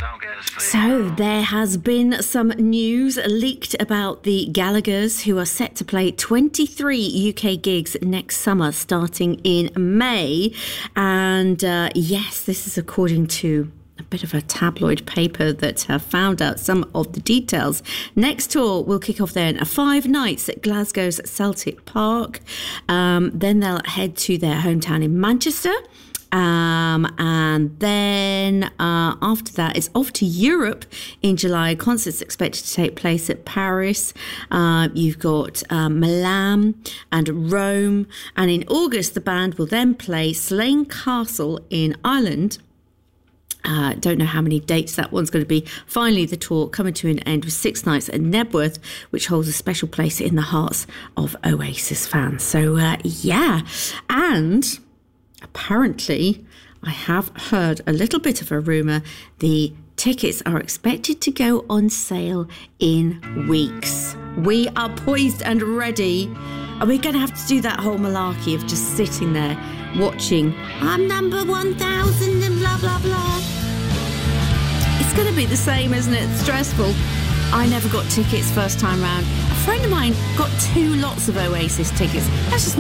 So there has been some news leaked about the Gallaghers, who are set to play 23 UK gigs next summer starting in May. And yes, this is according to a bit of a tabloid paper that have found out some of the details. Next tour will kick off then 5 nights at Glasgow's Celtic Park. Then they'll head to their hometown in Manchester. And then after that, it's off to Europe in July. Concerts expected to take place at Paris. You've got Milan and Rome. And in August, the band will then play Slane Castle in Ireland. Don't know how many dates that one's going to be. Finally, the tour coming to an end with 6 nights at Nebworth, which holds a special place in the hearts of Oasis fans. So, yeah. And apparently, I have heard a little bit of a rumour. The tickets are expected to go on sale in weeks. We are poised and ready. Are we going to have to do that whole malarkey of just sitting there watching, I'm number 1,000 and blah, blah, blah? It's going to be the same, isn't it? Stressful. I never got tickets first time round. A friend of mine got 2 lots of Oasis tickets. That's just